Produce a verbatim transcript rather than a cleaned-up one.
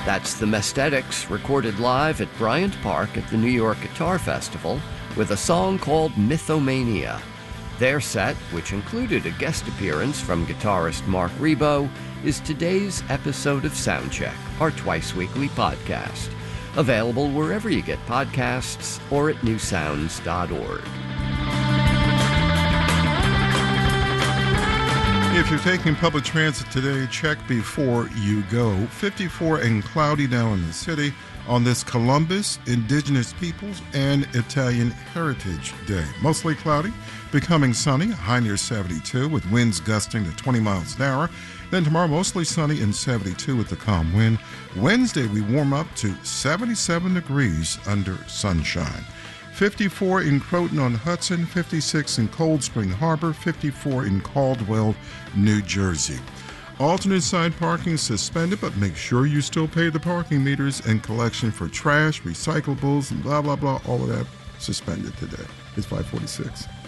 That's the Mesthetics, recorded live at Bryant Park at the New York Guitar Festival with a song called Mythomania. Their set, which included a guest appearance from guitarist Mark Ribot, is today's episode of Soundcheck, our twice-weekly podcast. Available wherever you get podcasts or at new sounds dot org. If you're taking public transit today, check before you go. fifty-four and cloudy now in the city on this Columbus, Indigenous Peoples, and Italian Heritage Day. Mostly cloudy, becoming sunny, high near seventy-two with winds gusting to twenty miles an hour. Then tomorrow, mostly sunny and seventy-two with the calm wind. Wednesday, we warm up to seventy-seven degrees under sunshine. fifty-four in Croton-on-Hudson, fifty-six in Cold Spring Harbor, fifty-four in Caldwell, New Jersey. Alternate side parking suspended, but make sure you still pay the parking meters, and collection for trash, recyclables, and blah, blah, blah, all of that suspended today. It's five forty-six.